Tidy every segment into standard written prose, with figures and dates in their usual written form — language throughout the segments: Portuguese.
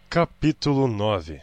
Capítulo 9.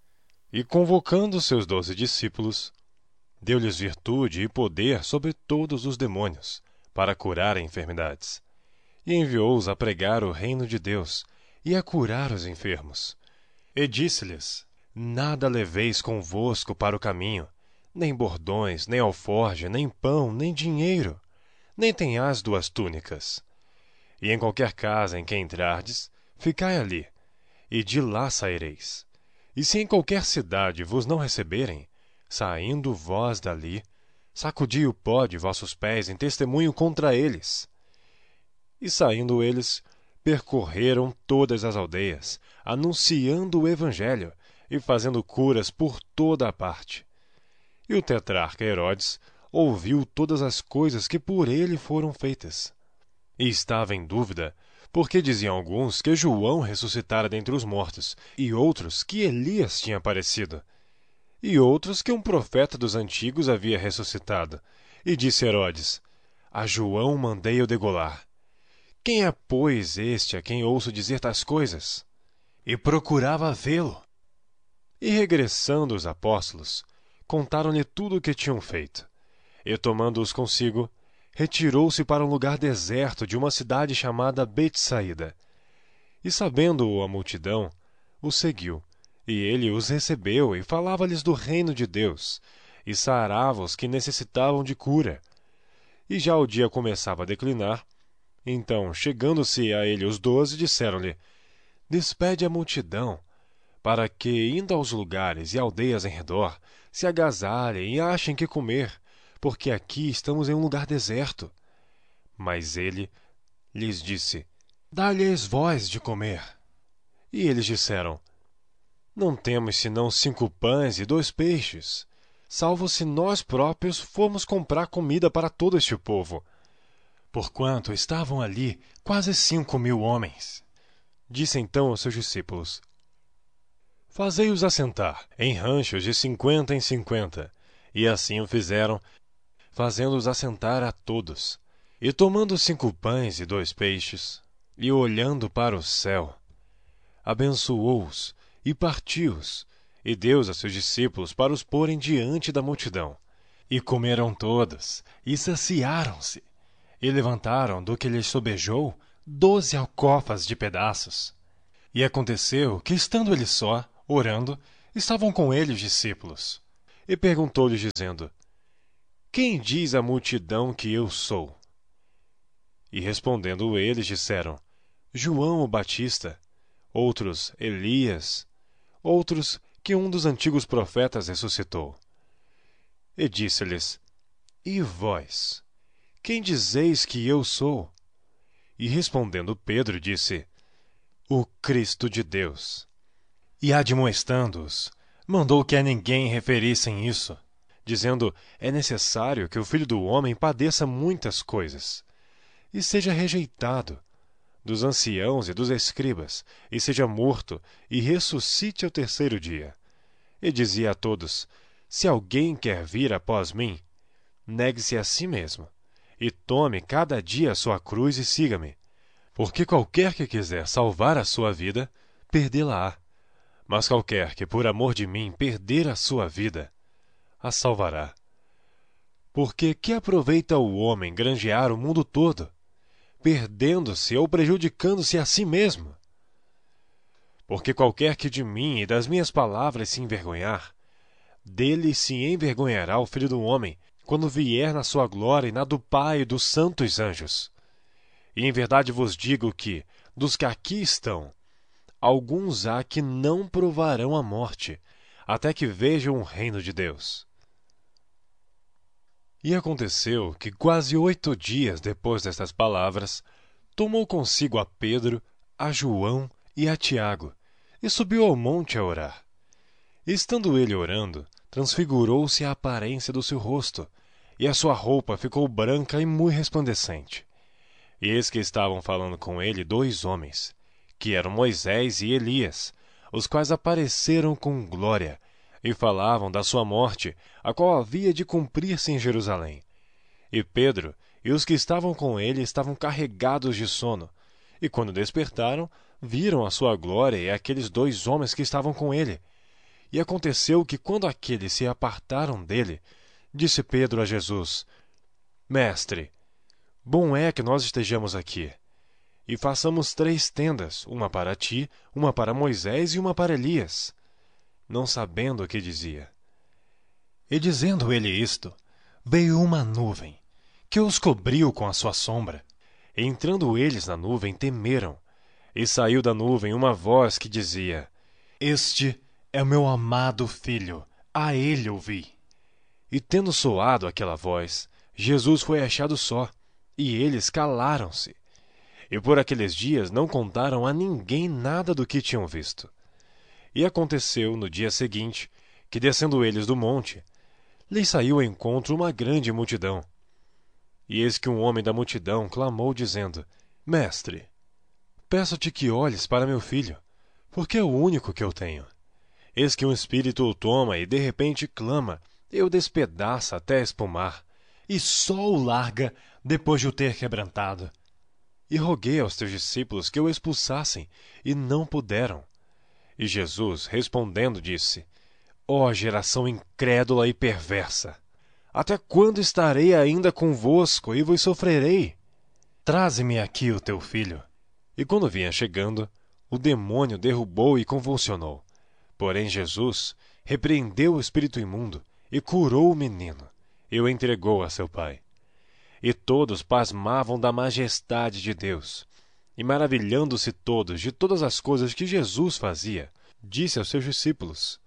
E convocando seus 12 discípulos, deu-lhes virtude e poder sobre todos os demônios, para curarem enfermidades. E enviou-os a pregar o reino de Deus e a curar os enfermos. E disse-lhes: Nada leveis convosco para o caminho, nem bordões, nem alforje, nem pão, nem dinheiro, nem tenhais 2 túnicas. E em qualquer casa em que entrardes, ficai ali, e de lá saireis. E se em qualquer cidade vos não receberem, saindo vós dali, sacudi o pó de vossos pés em testemunho contra eles. E saindo eles, percorreram todas as aldeias, anunciando o evangelho e fazendo curas por toda a parte. E o tetrarca Herodes ouviu todas as coisas que por ele foram feitas. E estava em dúvida, porque diziam alguns que João ressuscitara dentre os mortos, e outros que Elias tinha aparecido, e outros que um profeta dos antigos havia ressuscitado. E disse Herodes: A João mandei eu degolar. Quem é, pois, este a quem ouço dizer tais coisas? E procurava vê-lo. E regressando os apóstolos, contaram-lhe tudo o que tinham feito. E tomando-os consigo, retirou-se para um lugar deserto de uma cidade chamada Betsaída. E sabendo-o a multidão, o seguiu, e ele os recebeu e falava-lhes do reino de Deus, e sarava os que necessitavam de cura. E já o dia começava a declinar. Então, chegando-se a ele os 12, disseram-lhe: Despede a multidão, para que, indo aos lugares e aldeias em redor, se agasalhem e achem que comer, porque aqui estamos em um lugar deserto. Mas ele lhes disse: Dá-lhes vós de comer. E eles disseram: Não temos senão 5 pães e 2 peixes, salvo se nós próprios formos comprar comida para todo este povo. Porquanto estavam ali quase 5.000 homens. Disse então aos seus discípulos: Fazei-os assentar em ranchos de 50 em 50. E assim o fizeram, fazendo-os assentar a todos. E tomando 5 pães e 2 peixes, e olhando para o céu, abençoou-os e partiu-os, e deu-os a seus discípulos para os porem diante da multidão. E comeram todos, e saciaram-se, e levantaram do que lhes sobejou 12 alcofas de pedaços. E aconteceu que, estando ele só, orando, estavam com ele os discípulos. E perguntou-lhes, dizendo: Quem diz a multidão que eu sou? E respondendo eles, disseram: João o Batista, outros Elias, outros que um dos antigos profetas ressuscitou. E disse-lhes: E vós, quem dizeis que eu sou? E respondendo Pedro, disse: O Cristo de Deus. E admoestando-os, mandou que a ninguém referissem isso, dizendo: É necessário que o Filho do Homem padeça muitas coisas, e seja rejeitado dos anciãos e dos escribas, e seja morto, e ressuscite ao 3º dia. E dizia a todos: Se alguém quer vir após mim, negue-se a si mesmo, e tome cada dia a sua cruz e siga-me. Porque qualquer que quiser salvar a sua vida, perdê-la-á. Mas qualquer que por amor de mim perder a sua vida, a salvará. Porque que aproveita o homem granjear o mundo todo, perdendo-se ou prejudicando-se a si mesmo? Porque qualquer que de mim e das minhas palavras se envergonhar, dele se envergonhará o Filho do Homem, quando vier na sua glória e na do Pai e dos santos anjos. E em verdade vos digo que, dos que aqui estão, alguns há que não provarão a morte, até que vejam o reino de Deus. E aconteceu que, quase 8 dias depois destas palavras, tomou consigo a Pedro, a João e a Tiago, e subiu ao monte a orar. Estando ele orando, transfigurou-se a aparência do seu rosto, e a sua roupa ficou branca e muito resplandecente. E eis que estavam falando com ele 2 homens, que eram Moisés e Elias, os quais apareceram com glória, e falavam da sua morte, a qual havia de cumprir-se em Jerusalém. E Pedro e os que estavam com ele estavam carregados de sono, e quando despertaram, viram a sua glória e aqueles 2 homens que estavam com ele. E aconteceu que, quando aqueles se apartaram dele, disse Pedro a Jesus: Mestre, bom é que nós estejamos aqui. E façamos 3 tendas, uma para ti, uma para Moisés e uma para Elias. Não sabendo o que dizia. E dizendo ele isto, veio uma nuvem, que os cobriu com a sua sombra. E entrando eles na nuvem, temeram. E saiu da nuvem uma voz que dizia: Este é o meu amado filho, a ele ouvi. E tendo soado aquela voz, Jesus foi achado só, e eles calaram-se. E por aqueles dias não contaram a ninguém nada do que tinham visto. E aconteceu no dia seguinte, que descendo eles do monte, lhes saiu ao encontro uma grande multidão. E eis que um homem da multidão clamou, dizendo: Mestre, peço-te que olhes para meu filho, porque é o único que eu tenho. Eis que um espírito o toma e de repente clama, e o despedaça até espumar, e só o larga depois de o ter quebrantado. E roguei aos teus discípulos que o expulsassem, e não puderam. E Jesus, respondendo, disse: Ó geração incrédula e perversa! Até quando estarei ainda convosco e vos sofrerei? Traze-me aqui o teu filho. E quando vinha chegando, o demônio derrubou e convulsionou. Porém Jesus repreendeu o espírito imundo e curou o menino, e o entregou a seu pai. E todos pasmavam da majestade de Deus. E maravilhando-se todos de todas as coisas que Jesus fazia, disse aos seus discípulos: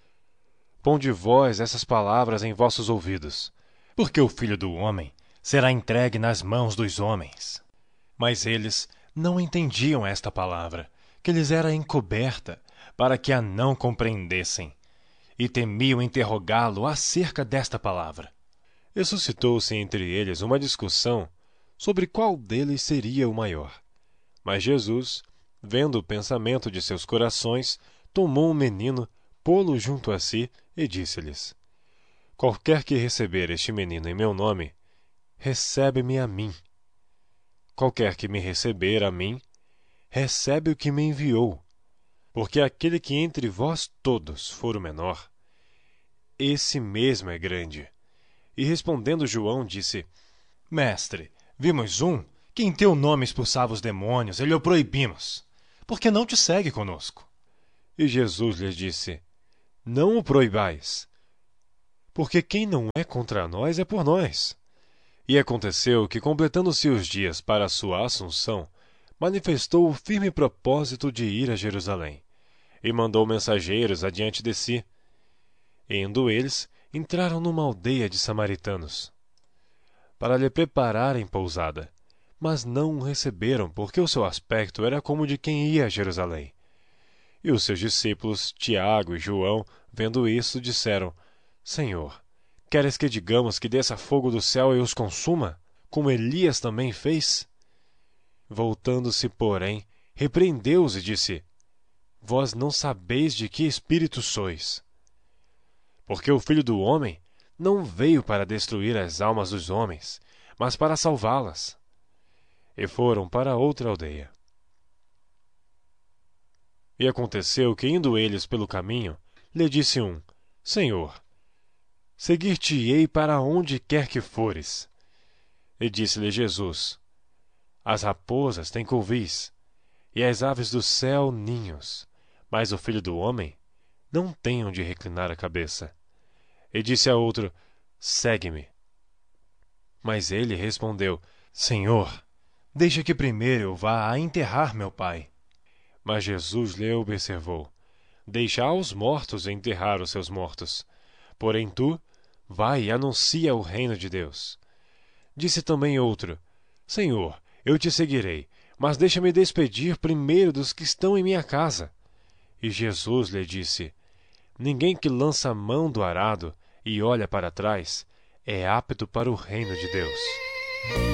Ponde vós essas palavras em vossos ouvidos, porque o Filho do Homem será entregue nas mãos dos homens. Mas eles não entendiam esta palavra, que lhes era encoberta, para que a não compreendessem, e temiam interrogá-lo acerca desta palavra. E suscitou-se entre eles uma discussão sobre qual deles seria o maior. Mas Jesus, vendo o pensamento de seus corações, tomou o menino, pô-lo junto a si e disse-lhes: Qualquer que receber este menino em meu nome, recebe-me a mim. Qualquer que me receber a mim, recebe o que me enviou. Porque aquele que entre vós todos for o menor, esse mesmo é grande. E respondendo João, disse: Mestre, vimos um que em teu nome expulsava os demônios, e lhe o proibimos, porque não te segue conosco. E Jesus lhes disse: Não o proibais, porque quem não é contra nós é por nós. E aconteceu que, completando-se os dias para a sua assunção, manifestou o firme propósito de ir a Jerusalém, e mandou mensageiros adiante de si. Indo eles, entraram numa aldeia de samaritanos, para lhe prepararem pousada, mas não o receberam, porque o seu aspecto era como de quem ia a Jerusalém. E os seus discípulos, Tiago e João, vendo isso, disseram: Senhor, queres que digamos que desça fogo do céu e os consuma, como Elias também fez? Voltando-se, porém, repreendeu-os e disse: Vós não sabeis de que espírito sois. Porque o Filho do Homem não veio para destruir as almas dos homens, mas para salvá-las. E foram para outra aldeia. E aconteceu que, indo eles pelo caminho, lhe disse um: Senhor, seguir-te-ei para onde quer que fores. E disse-lhe Jesus: As raposas têm covis, e as aves do céu ninhos, mas o Filho do Homem não tem onde reclinar a cabeça. E disse a outro: Segue-me. Mas ele respondeu: Senhor, deixa que primeiro eu vá a enterrar meu pai. Mas Jesus lhe observou: Deixa aos mortos enterrar os seus mortos. Porém tu, vai e anuncia o reino de Deus. Disse também outro: Senhor, eu te seguirei, mas deixa-me despedir primeiro dos que estão em minha casa. E Jesus lhe disse: Ninguém que lança a mão do arado e olha para trás é apto para o reino de Deus.